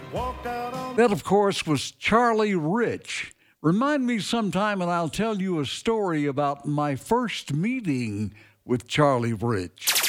That, of course, was Charlie Rich. Remind me sometime and I'll tell you a story about my first meeting with Charlie Rich.